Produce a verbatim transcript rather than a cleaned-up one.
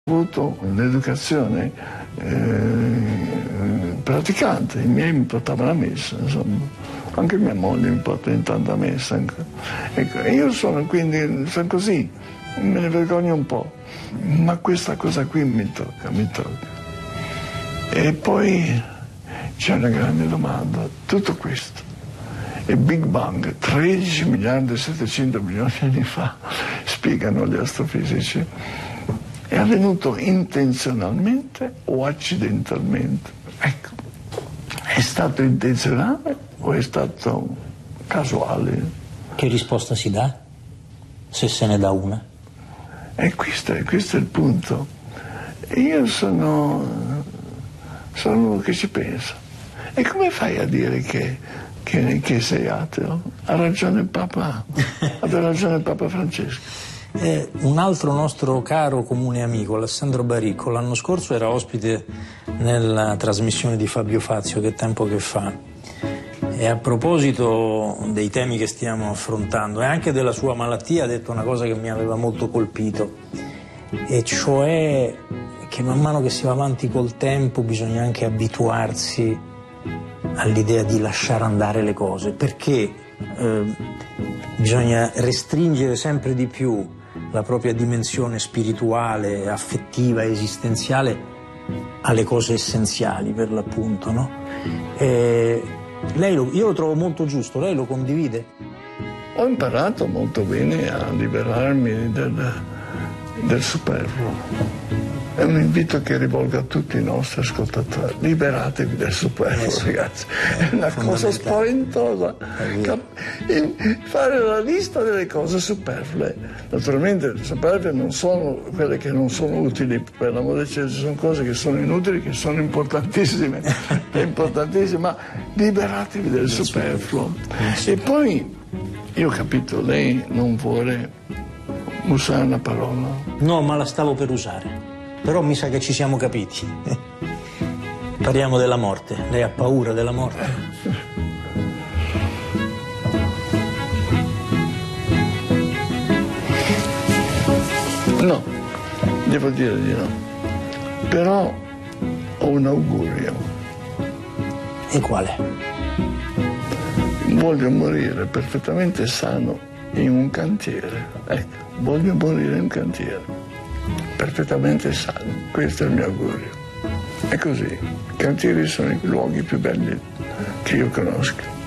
Ho avuto un'educazione eh, praticante, i miei mi portavano a messa, insomma, anche mia moglie mi porta in tanta messa. Ecco, io sono quindi sono così, me ne vergogno un po', ma questa cosa qui mi tocca, mi tocca. E poi c'è una grande domanda, tutto questo, il Big Bang, tredici miliardi e settecento milioni di anni fa, spiegano gli astrofisici, è avvenuto intenzionalmente o accidentalmente? Ecco, è stato intenzionale o è stato casuale? Che risposta si dà, se se ne dà una? E questo è, questo è il punto. Io sono, sono uno che ci pensa. E come fai a dire che, che, che sei ateo? Ha ragione il Papa, ha ragione il Papa Francesco. Eh, un altro nostro caro comune amico, Alessandro Baricco, l'anno scorso era ospite nella trasmissione di Fabio Fazio, Che tempo che fa, e a proposito dei temi che stiamo affrontando e anche della sua malattia ha detto una cosa che mi aveva molto colpito, e cioè che man mano che si va avanti col tempo bisogna anche abituarsi all'idea di lasciare andare le cose, perché eh, bisogna restringere sempre di più la propria dimensione spirituale, affettiva, esistenziale alle cose essenziali, per l'appunto, no? E lei lo, io lo trovo molto giusto, lei lo condivide? Ho imparato molto bene a liberarmi del, del superfluo. È un invito che rivolgo a tutti i nostri ascoltatori: liberatevi del superfluo, eh sì, ragazzi, è una cosa spaventosa. Fare la lista delle cose superflue. Naturalmente le superflue non sono quelle che non sono utili, per l'amore di Dio, ci sono cose che sono inutili, che sono importantissime, importantissime, ma liberatevi del superfluo. E poi, io ho capito, lei non vuole usare una parola. No, ma la stavo per usare. Però mi sa che ci siamo capiti. Parliamo della morte. Lei ha paura della morte? No, devo dire di no. Però ho un augurio. E quale? Voglio morire perfettamente sano in un cantiere. Ecco, voglio morire in un cantiere. Perfettamente sano, questo è il mio augurio. È così, i cantieri sono i luoghi più belli che io conosco.